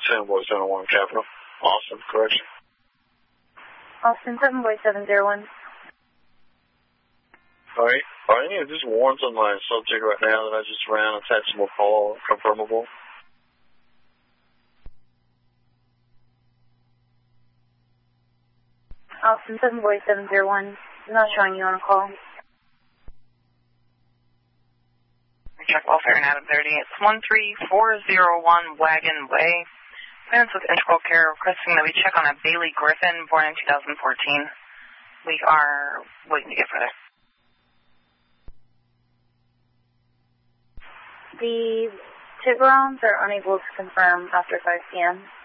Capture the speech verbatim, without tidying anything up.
ten boy seven one Capital. Austin, correction. Austin, seven boy seven zero one. Alright, are any of these warrants on my subject right now that I just ran attachable call confirmable? Austin, seven boy seven zero one. Not showing you on a call. Check welfare and Adam thirty. It's one three four zero one Wagon Way. Parents with Integral Care requesting that we check on a Bailey Griffin born in two thousand fourteen. We are waiting to get further. The Tiburons are unable to confirm after five p m